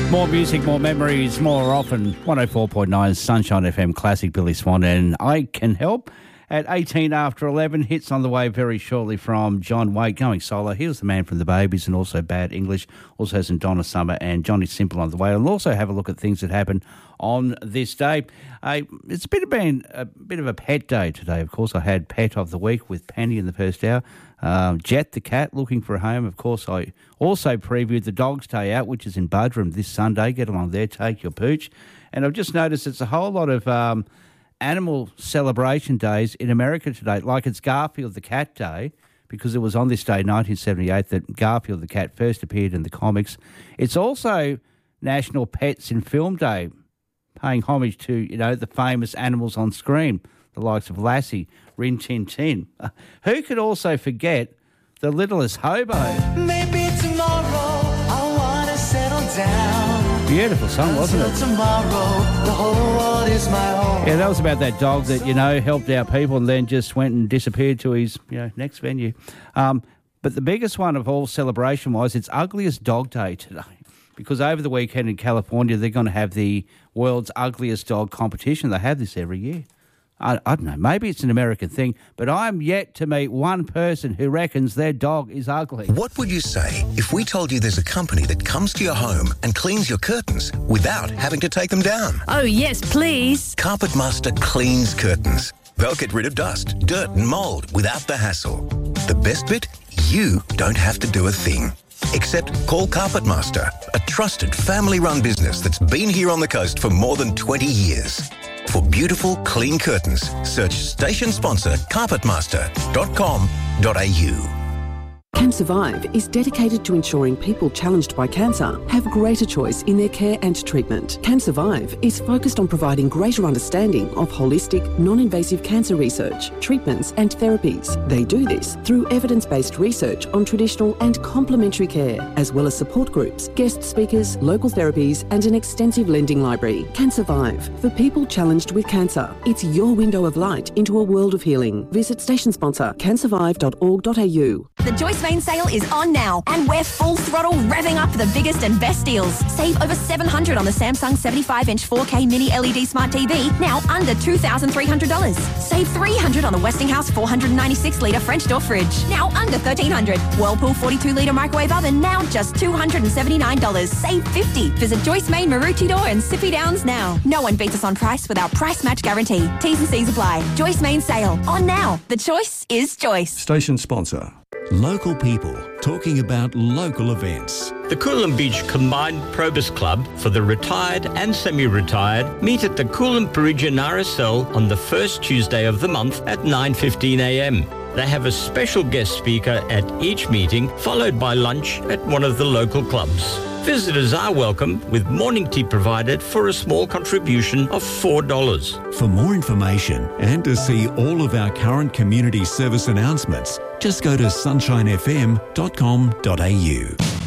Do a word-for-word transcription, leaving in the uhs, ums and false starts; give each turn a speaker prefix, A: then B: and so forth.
A: More music, more memories, more often. one oh four point nine Sunshine F M Classic, Billy Swan and I Can Help. At eighteen after eleven, hits on the way very shortly from John Waite going solo. Here's the man from the Babies and also Bad English. Also has some Donna Summer and Johnny Simple on the way. And we'll also have a look at things that happen on this day. Uh, it's been a, been a bit of a pet day today, of course. I had Pet of the Week with Penny in the first hour. Um, Jet the cat looking for a home. Of course, I also previewed the Dog's Day Out, which is in Budrum this Sunday. Get along there, take your pooch. And I've just noticed it's a whole lot of um, animal celebration days in America today, like it's Garfield the Cat Day, because it was on this day, nineteen seventy-eight, that Garfield the cat first appeared in the comics. It's also National Pets in Film Day, paying homage to, you know, the famous animals on screen, the likes of Lassie, Rin Tin Tin. Uh, who could also forget the Littlest Hobo?
B: Maybe tomorrow I want to settle down.
A: Beautiful song, wasn't it?
B: Tomorrow, the whole world is my home.
A: Yeah, that was about that dog that, you know, helped out people and then just went and disappeared to his, you know, next venue. Um, but the biggest one of all celebration-wise, it's Ugliest Dog Day today. Because over the weekend in California, they're going to have the world's ugliest dog competition. They have this every year. I, I don't know, maybe it's an American thing, but I'm yet to meet one person who reckons their dog is ugly.
C: What would you say if we told you there's a company that comes to your home and cleans your curtains without having to take them down?
D: Oh, yes, please.
C: Carpet Master cleans curtains. They'll get rid of dust, dirt and mould without the hassle. The best bit? You don't have to do a thing. Except call Carpet Master, a trusted family-run business that's been here on the coast for more than twenty years. For beautiful, clean curtains, search station sponsor carpet master dot com dot a u.
E: Can Survive is dedicated to ensuring people challenged by cancer have greater choice in their care and treatment. Can Survive is focused on providing greater understanding of holistic, non-invasive cancer research, treatments and therapies. They do this through evidence-based research on traditional and complementary care, as well as support groups, guest speakers, local therapies and an extensive lending library. Can Survive, for people challenged with cancer. It's your window of light into a world of healing. Visit station sponsor can survive dot org dot a u.
D: The Joyce Main sale is on now, and we're full throttle revving up the biggest and best deals. Save over seven hundred dollars on the Samsung seventy-five inch four K Mini L E D Smart T V, now under two thousand three hundred dollars. Save three hundred dollars on the Westinghouse four hundred ninety-six litre French door fridge, now under thirteen hundred dollars. Whirlpool forty-two litre microwave oven, now just two hundred seventy-nine dollars. Save fifty dollars. Visit Joyce Main, Maroochydore and Sippy Downs now. No one beats us on price with our price match guarantee. T's and C's apply. Joyce Main sale, on now. The choice is Joyce.
F: Station sponsor. Local people talking about local events.
G: The Coolum Beach Combined Probus Club for the retired and semi-retired meet at the Coolum Parisian R S L on the first Tuesday of the month at nine fifteen a m. They have a special guest speaker at each meeting, followed by lunch at one of the local clubs. Visitors are welcome with morning tea provided for a small contribution of four dollars.
F: For more information and to see all of our current community service announcements, just go to sunshine f m dot com dot a u.